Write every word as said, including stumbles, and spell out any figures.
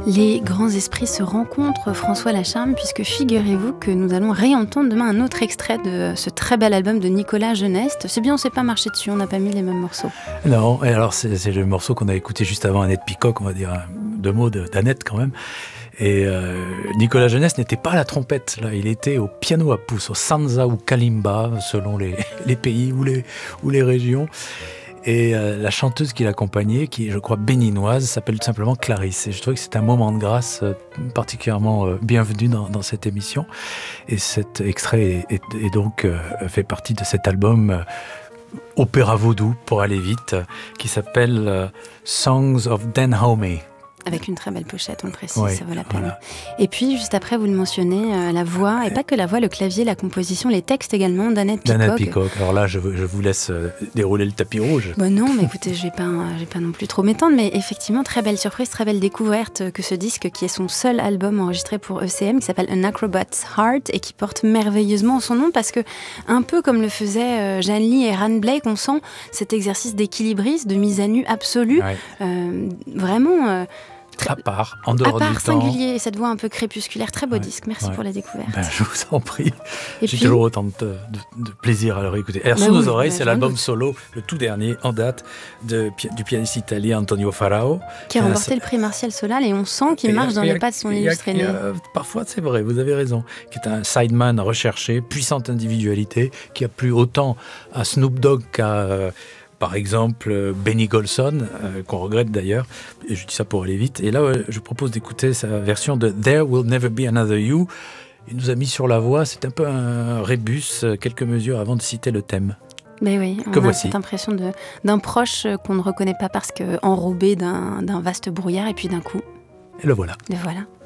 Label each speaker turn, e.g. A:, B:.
A: Les grands esprits se rencontrent, François Lacharme, puisque figurez-vous que nous allons réentendre demain un autre extrait de ce très bel album de Nicolas Geneste. C'est bien, on ne s'est pas marché dessus, on n'a pas mis les mêmes morceaux.
B: Non, et alors c'est, c'est le morceau qu'on a écouté juste avant Annette Picoc, on va dire deux mots de, d'Annette quand même. Et euh, Nicolas Geneste n'était pas à la trompette, là, il était au piano à pouce, au sanza ou kalimba, selon les, les pays ou les, ou les régions. Et euh, la chanteuse qui l'accompagnait, qui est, je crois, béninoise, s'appelle tout simplement Clarisse. Et je trouvais que c'est un moment de grâce euh, particulièrement euh, bienvenu dans, dans cette émission. Et cet extrait est, est, est donc euh, fait partie de cet album euh, Opéra Vaudou, pour aller vite, euh, qui s'appelle euh, Songs of Dahomey.
A: Avec une très belle pochette, on le précise,
B: oui,
A: ça vaut la peine.
B: Voilà.
A: Et puis, juste après, vous le mentionnez, euh, la voix, et pas que la voix, le clavier, la composition, les textes également d'Annette Picoc.
B: D'Annette Picoc. Alors là, je, je vous laisse euh, dérouler le tapis rouge.
A: Bon, non, mais écoutez, je vais pas, je vais pas non plus trop m'étendre, mais effectivement, très belle surprise, très belle découverte que ce disque, qui est son seul album enregistré pour E C M, qui s'appelle An Acrobat's Heart, et qui porte merveilleusement son nom, parce que, un peu comme le faisaient euh, Jeanne Lee et Ran Blake, on sent cet exercice d'équilibrisme, de mise à nu absolue,
B: Ouais.
A: euh, vraiment... Euh,
B: À part, en dehors
A: à part
B: du temps.
A: singulier, et cette voix un peu crépusculaire, très beau
B: Ouais,
A: disque, merci
B: ouais.
A: pour la découverte.
B: Ben, je vous en prie.
A: Et
B: J'ai
A: puis-
B: toujours autant de, de, de plaisir à le réécouter. Air
A: Bah
B: sous
A: oui,
B: nos oreilles,
A: bah,
B: c'est
A: j'en
B: l'album
A: doute.
B: solo, le tout dernier en date de, du pianiste italien Antonio Farao.
A: Qui a
B: un-
A: remporté le prix Martial Solal, et on sent qu'il
B: Et
A: marche
B: il y a-
A: dans
B: il y a-
A: les pas de son
B: il y a-
A: illustré
B: il y
A: né.
B: a- Parfois, c'est vrai, vous avez raison. Qui est un sideman recherché, puissante individualité, qui a plu autant à Snoop Dogg qu'à, euh, par exemple, euh, Benny Golson, euh, qu'on regrette d'ailleurs. Et je dis ça pour aller vite. Et là, euh, je propose d'écouter sa version de There Will Never Be Another You. Il nous a mis sur la voix, c'est un peu un rébus, euh, quelques mesures avant de citer le thème.
A: Mais oui, on
B: Que
A: a
B: voici.
A: cette impression de, d'un proche qu'on ne reconnaît pas parce qu'enrobé d'un, d'un vaste brouillard, et puis d'un coup,
B: Et le voilà.
A: le voilà.